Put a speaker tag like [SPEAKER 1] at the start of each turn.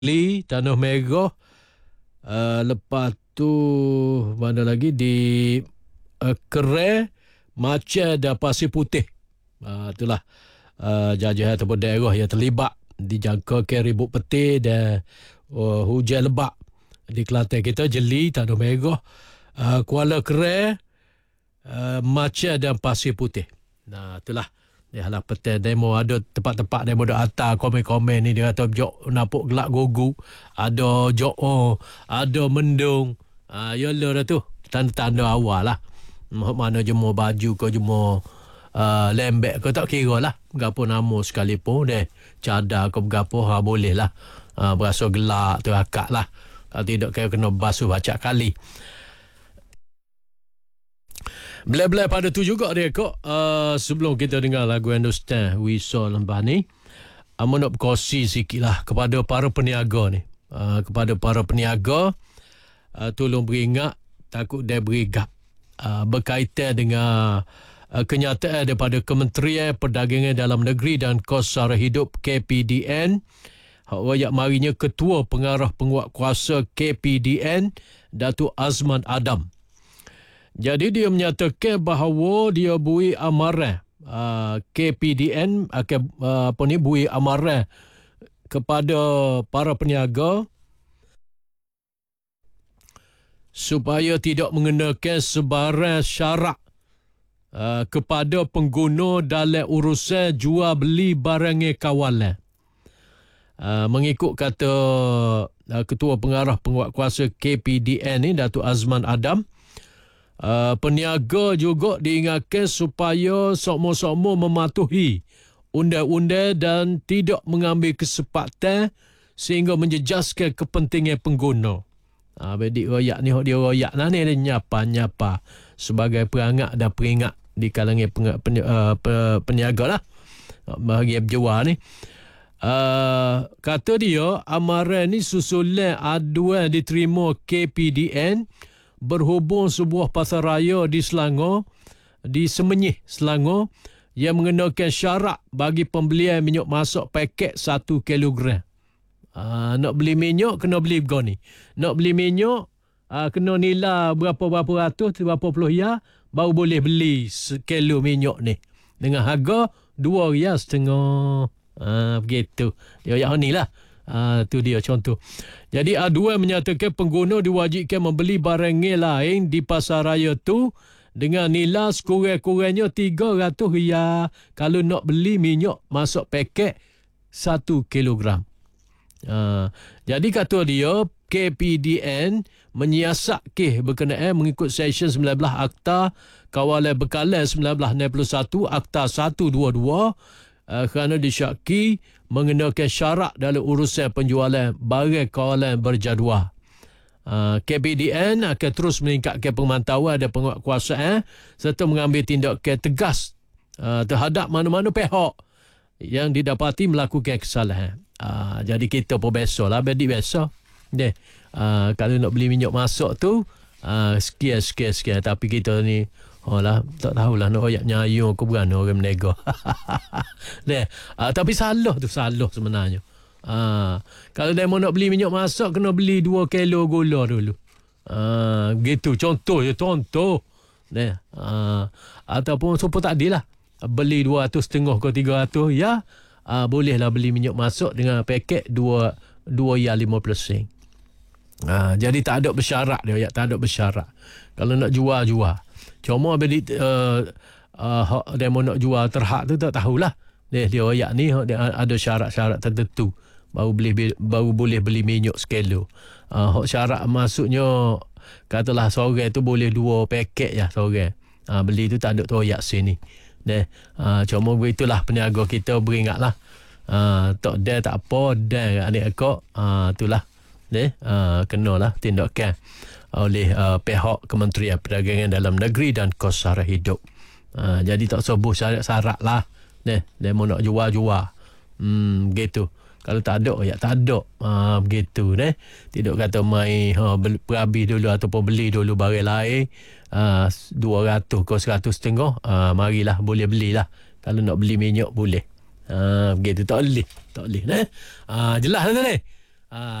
[SPEAKER 1] Li, Tanah Merah. Lepas tu mana lagi di Kerai, Macam dan Pasir Putih. Itulah jajah ataupun daerah yang terlibat dijangkakan ribut peti dan hujan lebat di Kelantan kita. Jeli, Tanah Merah, Kuala Kerai, Macam dan Pasir Putih. Itulah. Dia lah petang demo, ada tempat-tempat demo dah hantar komen-komen ni, dia kata jok nampak gelak gugu, ada jok ada mendung. Yalah dah tu tanda-tanda awal lah. Mana jemur baju ke jemur lembek ke tak kira lah, gapo nama sekalipun deh, cadar ke gapo boleh lah. Berasa gelak tu akak lah. Kalau tidak kena basuh bacak kali. Belai-belai pada tu juga dia kok. Sebelum kita dengar lagu Understand We Saw lembah ni, Amo nak berkongsi sikit lah kepada para peniaga ni. Kepada para peniaga, tolong beringat, takut dia berigap. Berkaitan dengan kenyataan daripada Kementerian Perdagangan Dalam Negeri dan Kos Sara Hidup KPDN. Rakyat marinya Ketua Pengarah Penguatkuasa KPDN, Datuk Azman Adam. Jadi dia menyatakan bahawa dia bui amaran KPDN bui amaran kepada para peniaga supaya tidak mengenakan sebarang syarat kepada pengguna dalam urusan jual beli barang kawalan. Mengikut kata Ketua Pengarah Penguatkuasa KPDN ni, Datuk Azman Adam, peniaga juga diingatkan supaya sama-sama mematuhi undang-undang dan tidak mengambil kesempatan sehingga menjejaskan kepentingan pengguna. Bedik royak ni, dia royak lah ni, dia nyapa-nyapa sebagai perangat dan peringat di kalangan peniaga lah, bahagian berjual ni. Kata dia, amaran ni susulan aduan diterima KPDN berhubung sebuah pasaraya di Selangor, di Semenyih, Selangor, yang mengenakan syarat bagi pembelian minyak masak paket 1 kilogram. Nak beli minyak, kena beli begini. Nak beli minyak, kena nilai berapa ratus, berapa puluh ya, baru boleh beli sekilo minyak ni. Dengan harga RM2.5. Begitu. Dia yang ni lah. Tu dia contoh. Jadi aduan menyatakan pengguna diwajibkan membeli barang lain di pasaraya tu dengan nilai sekurang-kurangnya RM300 kalau nak beli minyak masak paket 1 kilogram. Jadi kata dia, KPDN menyiasat kes berkenaan mengikut Seksyen 19 Akta Kawalan Bekalan 1961, Akta 122, kerana disyaki mengenakan syarat dalam urusan penjualan barang kawalan berjadual. KPDN akan terus meningkatkan pemantauan dan penguatkuasaan serta mengambil tindakan tegas terhadap mana-mana pihak yang didapati melakukan kesalahan. Jadi kita pun biasa lah, bedik biasa. Kalau nak beli minyak masak tu, sekian. Tapi kita ni, tak tahulah nak royak nyayu ke berana orang menega. Tapi salah sebenarnya. Kalau dia mau nak beli minyak masak, kena beli 2 kilo gula dulu. Gitu, contoh. Ataupun siapa tak adilah, beli 250 ke 300 ya, bolehlah beli minyak masak dengan paket 2.50 sen. Jadi tak ada bersyarat dia, tak ada bersyarat. Kalau nak jual. Cuma bila dia mau nak jual terhad tu tak tahulah. Dia royak ni dia ada syarat-syarat tertentu baru boleh beli minyak sekilo. Hak syarat maksudnya katalah seorang tu boleh 2 paket ya seorang. Beli tu tak ada royak sini. Cuma begitulah peniaga kita beringatlah. Tak ada tak apa, dan adik akak itulah. Kenalah tindakan oleh pihak Kementerian Perdagangan Dalam Negeri dan Kos Sara Hidup. Jadi tak sebuah syarat-syarat lah. Dia mau nak jual. Begitu. Kalau tak ada, ya tak ada. Begitu. Tidak kata mai perhabis dulu ataupun beli dulu barang lain 200 ke 150. Marilah boleh belilah. Kalau nak beli minyak boleh. Begitu. Tak boleh. Jelas tak ni? Ah,